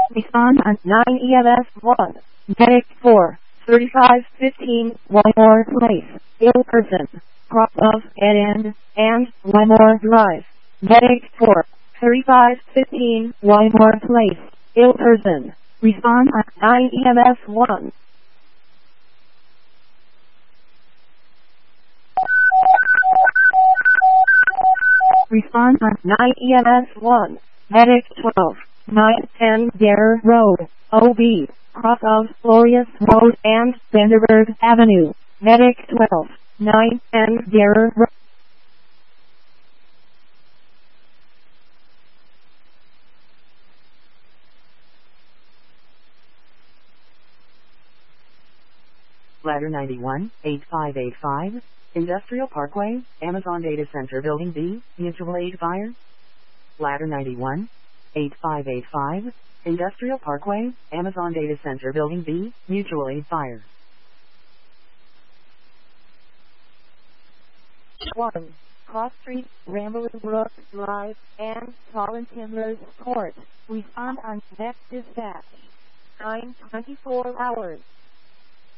Respond on 9 EMS 1. Medic 4. 3515 Wymore Place. Ill person. Crop of dead end and Wymore Drive. Medic 4. 3515 Wymore Place. Ill person. Respond on 9 EMS 1. Respond on 9 EMS 1. Medic 12. 910 Dare Road. OB. Cross of Glorious Road and Vanderburg Avenue. Medic 12. 910 Dare Road. Ladder 91, 8585, Industrial Parkway, Amazon Data Center Building B, Mutual Aid Fire. Ladder 91, 8585, Industrial Parkway, Amazon Data Center Building B, Mutual Aid Fire. 1. Cross Street, Ramblin' Brook Drive, and Colin Timber's Court. Respond on next dispatch. Time 24 hours.